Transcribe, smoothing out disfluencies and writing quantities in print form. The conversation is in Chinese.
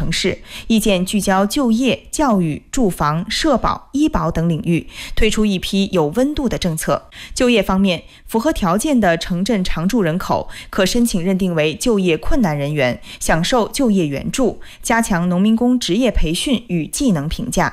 城市，意见聚焦就业、教育、住房、社保、医保等领域，推出一批有温度的政策。就业方面，符合条件的城镇常住人口可申请认定为就业困难人员，享受就业援助，加强农民工职业培训与技能评价。